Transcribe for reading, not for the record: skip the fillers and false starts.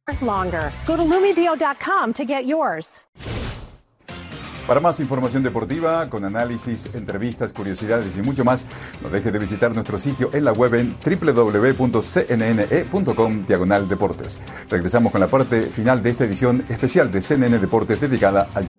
longer. Go to LumiDeo.com to get yours. Para más información deportiva, con análisis, entrevistas, curiosidades y mucho más, no deje de visitar nuestro sitio en la web en www.cnne.com/deportes. Regresamos con la parte final de esta edición especial de CNN Deportes dedicada al